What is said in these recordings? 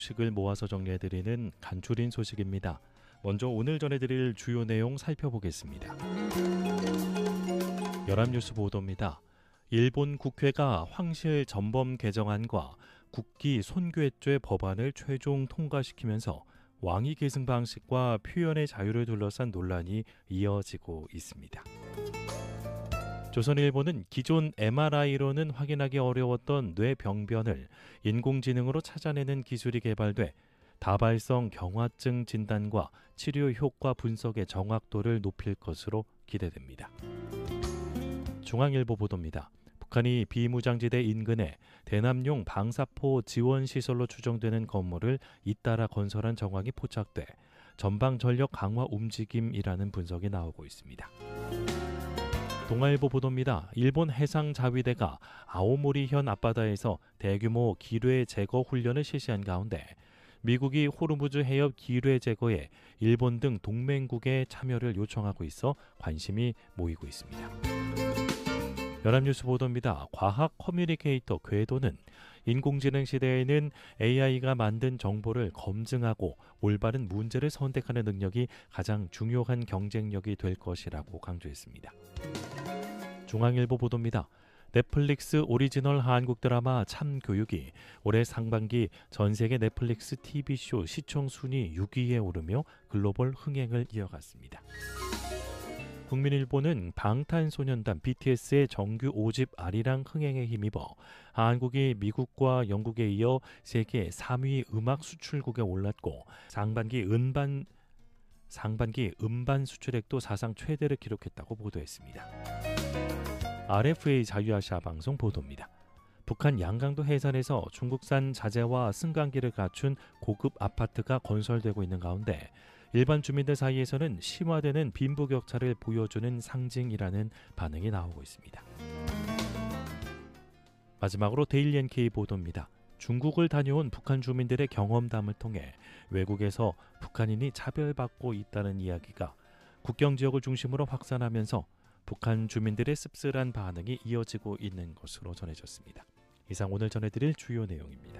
소식을 모아서 정리해드리는 간추린 소식입니다. 먼저 오늘 전해드릴 주요 내용 살펴보겠습니다. 연합뉴스 보도입니다. 일본 국회가 황실 전범 개정안과 국기 손괴죄 법안을 최종 통과시키면서 왕위 계승 방식과 표현의 자유를 둘러싼 논란이 이어지고 있습니다. 조선일보는 기존 MRI로는 확인하기 어려웠던 뇌병변을 인공지능으로 찾아내는 기술이 개발돼 다발성 경화증 진단과 치료 효과 분석의 정확도를 높일 것으로 기대됩니다. 중앙일보 보도입니다. 북한이 비무장지대 인근에 대남용 방사포 지원시설로 추정되는 건물을 잇따라 건설한 정황이 포착돼 전방 전력 강화 움직임이라는 분석이 나오고 있습니다. 동아일보 보도입니다. 일본 해상자위대가 아오모리현 앞바다에서 대규모 기뢰 제거 훈련을 실시한 가운데 미국이 호르무즈 해협 기뢰 제거에 일본 등 동맹국의 참여를 요청하고 있어 관심이 모이고 있습니다. 연합뉴스 보도입니다. 과학 커뮤니케이터 궤도는 인공지능 시대에는 AI가 만든 정보를 검증하고 올바른 문제를 선택하는 능력이 가장 중요한 경쟁력이 될 것이라고 강조했습니다. 중앙일보 보도입니다. 넷플릭스 오리지널 한국 드라마 참교육이 올해 상반기 전세계 넷플릭스 TV쇼 시청 순위 6위에 오르며 글로벌 흥행을 이어갔습니다. 국민일보는 방탄소년단 BTS의 정규 5집 아리랑 흥행에 힘입어 한국이 미국과 영국에 이어 세계 3위 음악 수출국에 올랐고 상반기 음반 수출액도 사상 최대를 기록했다고 보도했습니다. RFA 자유아시아 방송 보도입니다. 북한 양강도 해산에서 중국산 자재와 승강기를 갖춘 고급 아파트가 건설되고 있는 가운데 일반 주민들 사이에서는 심화되는 빈부격차를 보여주는 상징이라는 반응이 나오고 있습니다. 마지막으로 데일리 NK 보도입니다. 중국을 다녀온 북한 주민들의 경험담을 통해 외국에서 북한인이 차별받고 있다는 이야기가 국경 지역을 중심으로 확산하면서 북한 주민들의 씁쓸한 반응이 이어지고 있는 것으로 전해졌습니다. 이상 오늘 전해드릴 주요 내용입니다.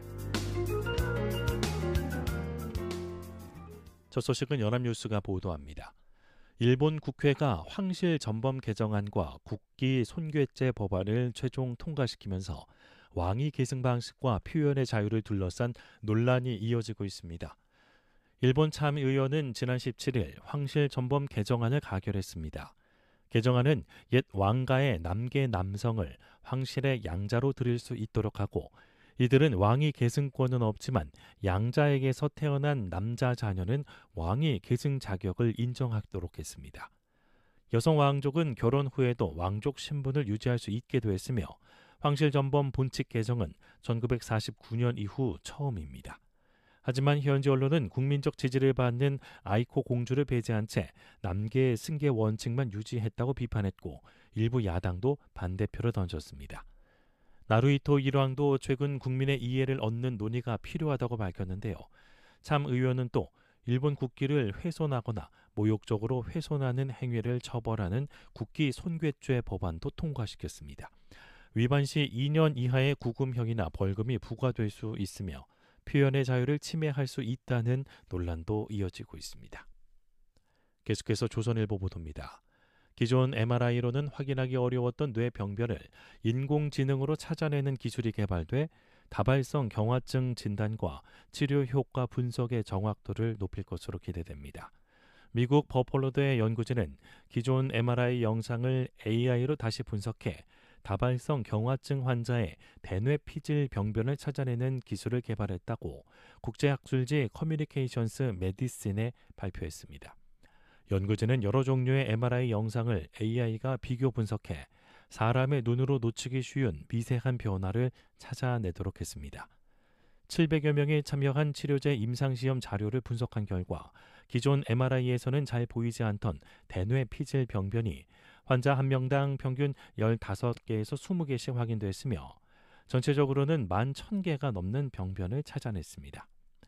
첫 소식은 연합뉴스가 보도합니다. 일본 국회가 황실 전범 개정안과 국기 손괴죄 법안을 최종 통과시키면서 왕위 계승 방식과 표현의 자유를 둘러싼 논란이 이어지고 있습니다. 일본 참의원은 지난 17일 황실 전범 개정안을 가결했습니다. 개정안은 옛 왕가의 남계 남성을 황실의 양자로 들일 수 있도록 하고 이들은 왕위 계승권은 없지만 양자에게서 태어난 남자 자녀는 왕위 계승 자격을 인정하도록 했습니다. 여성 왕족은 결혼 후에도 왕족 신분을 유지할 수 있게 됐으며 황실 전범 본칙 개정은 1949년 이후 처음입니다. 하지만 현지 언론은 국민적 지지를 받는 아이코 공주를 배제한 채 남계의 승계 원칙만 유지했다고 비판했고 일부 야당도 반대표를 던졌습니다. 나루히토 일왕도 최근 국민의 이해를 얻는 논의가 필요하다고 밝혔는데요. 참 의원은 또 일본 국기를 훼손하거나 모욕적으로 훼손하는 행위를 처벌하는 국기 손괴죄 법안도 통과시켰습니다. 위반 시 2년 이하의 구금형이나 벌금이 부과될 수 있으며 표현의 자유를 침해할 수 있다는 논란도 이어지고 있습니다. 계속해서 조선일보 보도입니다. 기존 MRI로는 확인하기 어려웠던 뇌병변을 인공지능으로 찾아내는 기술이 개발돼 다발성 경화증 진단과 치료 효과 분석의 정확도를 높일 것으로 기대됩니다. 미국 버펄로드의 연구진은 기존 MRI 영상을 AI로 다시 분석해 다발성 경화증 환자의 대뇌 피질 병변을 찾아내는 기술을 개발했다고 국제학술지 커뮤니케이션스 메디신에 발표했습니다. 연구진은 여러 종류의 MRI 영상을 AI가 비교 분석해 사람의 눈으로 놓치기 쉬운 미세한 변화를 찾아내도록 했습니다. 700여 명이 참여한 치료제 임상시험 자료를 분석한 결과 기존 MRI에서는 잘 보이지 않던 대뇌 피질 병변이 환자 한 명당 평균 15개에서 20개씩 확인됐으며 전체적으로는 11,000개가 넘는 병변을 찾아냈습니다.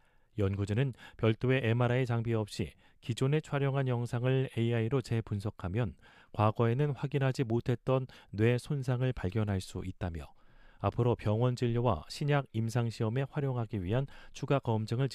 연구진은 별도의 MRI 장비 없이 기존에 촬영한 영상을 AI로 재분석하면 과거에는 확인하지 못했던 뇌 손상을 발견할 수 있다며 앞으로 병원 진료와 신약 임상 시험에 활용하기 위한 추가 검증을